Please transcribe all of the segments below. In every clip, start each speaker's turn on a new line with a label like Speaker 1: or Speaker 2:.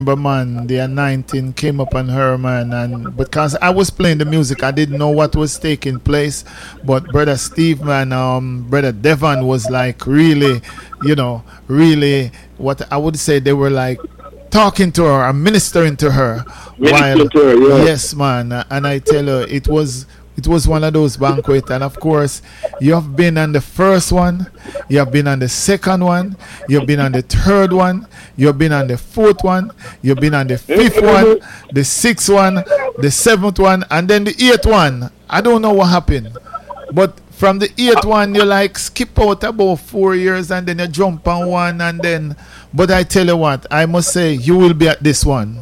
Speaker 1: remember, man, the anointing came upon her, man, and because I was playing the music, I didn't know what was taking place. But Brother Steve, man, Brother Devon was like really, really what I would say they were like talking to her and ministering to her.
Speaker 2: Ministering to her, yeah.
Speaker 1: Yes, man, and I tell her it was one of those banquets, and of course you have been on the first one, you have been on the second one, you've been on the third one, you've been on the fourth one, you've been on the fifth one, the sixth one, the seventh one, and then the eighth one. I don't know what happened, but from the eighth one you like skip out about 4 years and then you jump on one, and then but I tell you what, I must say you will be at this one.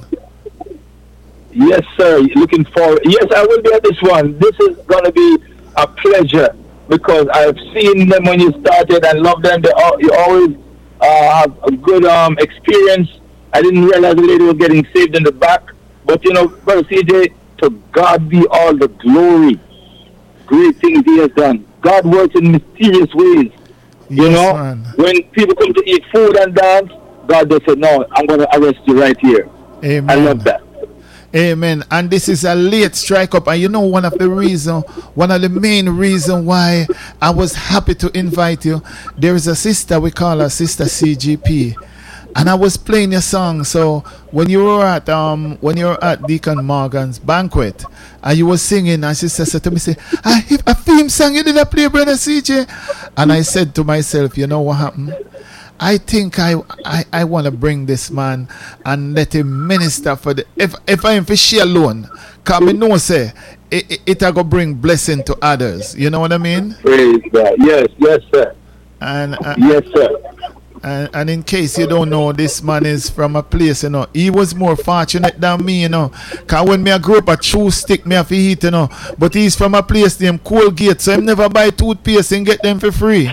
Speaker 2: Yes, sir. Looking forward. Yes, I will be at this one. This is going to be a pleasure because I've seen them when you started and love them. You always have a good experience. I didn't realize the lady was getting saved in the back. But, Brother CJ, to God be all the glory. Great things he has done. God works in mysterious ways.
Speaker 1: Man.
Speaker 2: When people come to eat food and dance, God just said, no, I'm going to arrest you right here.
Speaker 1: Amen.
Speaker 2: I love that.
Speaker 1: Amen. And this is a late strike up. And one of the main reasons why I was happy to invite you, there is a sister, we call her Sister CGP. And I was playing your song. So when you were at Deacon Morgan's banquet and you were singing, and sister said to me, a theme song you didn't play, Brother CJ. And I said to myself, you know what happened? I think I want to bring this man and let him minister for the if I am for she alone, because I know say it go bring blessing to others. You know what I mean?
Speaker 2: Praise God. Yes, sir.
Speaker 1: And
Speaker 2: yes, sir.
Speaker 1: And in case you don't know, this man is from a place, he was more fortunate than me, because when I grew up, a true stick me have to eat, but he's from a place named Colgate, so I never buy toothpaste and get them for free.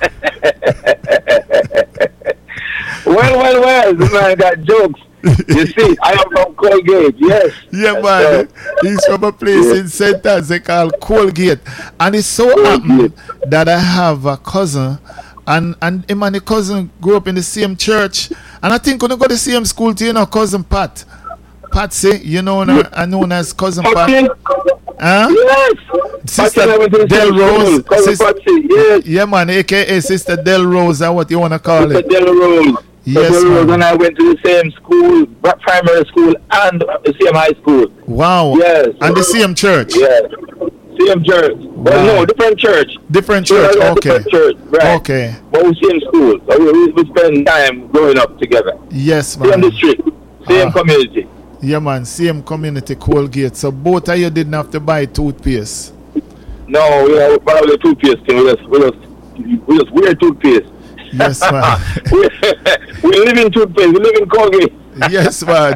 Speaker 2: Well, this man got jokes. You see, I am from Colgate, yes.
Speaker 1: Yeah, man. He's from a place in St. Anne's they call Colgate. And it's so happened that I have a cousin, and him and the cousin grew up in the same church. And I think when I go to the same school to, cousin Pat. Patsy, known as cousin Pat. Huh?
Speaker 2: Yes.
Speaker 1: Sister Del Rose.
Speaker 2: Patsy, yes.
Speaker 1: Yeah, man, a.k.a. Sister Del Rose, or what you want to call
Speaker 2: Sister
Speaker 1: it.
Speaker 2: Del Rose.
Speaker 1: Yes,
Speaker 2: Del Rose,
Speaker 1: man.
Speaker 2: and I went to the same school, primary school, and the same high school.
Speaker 1: Wow.
Speaker 2: Yes.
Speaker 1: And the same church.
Speaker 2: Yes. Same church.
Speaker 1: Wow.
Speaker 2: Well, no, different church.
Speaker 1: Different church, okay.
Speaker 2: Different church, right.
Speaker 1: Okay.
Speaker 2: But we same school. So we spend time growing up together.
Speaker 1: Yes, man.
Speaker 2: Same district, same community.
Speaker 1: Yeah, man, same community, Colgate. So both of you didn't have to buy toothpaste.
Speaker 2: No, we have probably toothpaste thing. We just wear toothpaste.
Speaker 1: Yes, man.
Speaker 2: we live in toothpaste. We live in Colgate.
Speaker 1: Yes, man.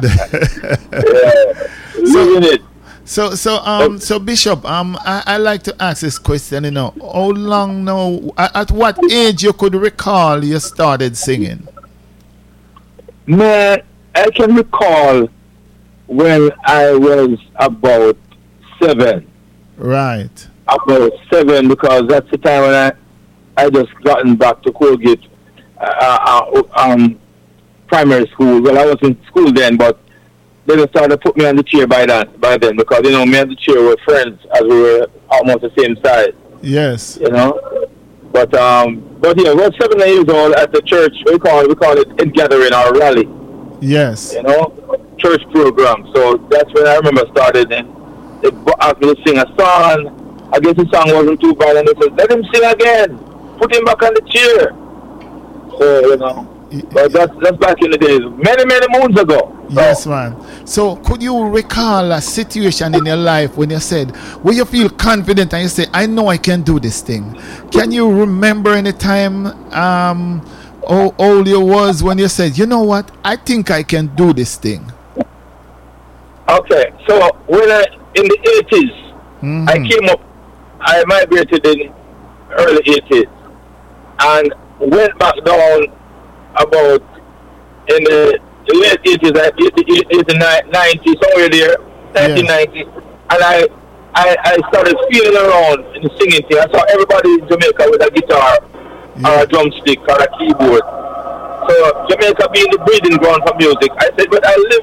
Speaker 2: Living it.
Speaker 1: So Bishop, I like to ask this question. How long now? At what age you could recall you started singing?
Speaker 2: Man, I can recall when I was about 7.
Speaker 1: Right.
Speaker 2: About 7, because that's the time when I just gotten back to Colgate primary school. Well, I was in school then, but they just started to put me on the chair by then, because me and the chair were friends as we were almost the same size.
Speaker 1: Yes.
Speaker 2: But yeah, we were 7 years old at the church. We call it a gathering or rally.
Speaker 1: Yes.
Speaker 2: Church program. So that's when I remember started. And they asked me to sing a song. I guess the song wasn't too bad, and they said, "Let him sing again. Put him back on the chair." So but that's back in the days, many moons ago.
Speaker 1: Yes, man. So could you recall a situation in your life when you said, where you feel confident and you say, I know I can do this thing? Can you remember any time how old you was when you said, you know what, I think I can do this thing?
Speaker 2: Okay, so when in the 80s, I came up, I migrated in early 80s and went back down about in the late 80s, 90s, somewhere there, 1990, and I started feeling around in the singing thing. I saw everybody in Jamaica with a guitar or a drumstick or a keyboard. So Jamaica being the breeding ground for music, I said, but I live